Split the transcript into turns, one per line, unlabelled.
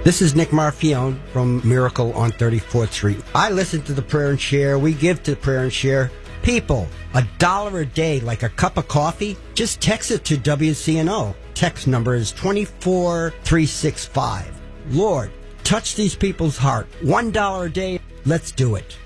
This is Nick Marfione from Miracle on 34th Street. I listen to the Prayer and Share. We give to Prayer and Share. People, $1 a day, like a cup of coffee, just text it to WCNO. Text number is 24365. Lord, touch these people's heart. $1 a day. Let's do it.